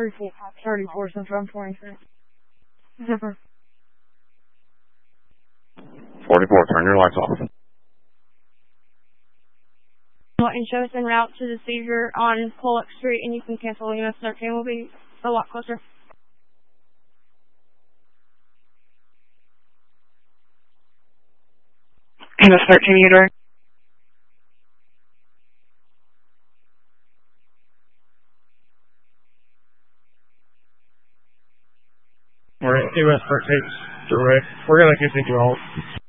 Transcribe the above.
34 Central, I'm 23. Zipper. 44, turn your lights off. And show us en route to the seizure on Pollock Street, and you can cancel EMS 13. We'll be a lot closer. EMS 13, you direct? We're at EMS 13, direct. We're going to continue on.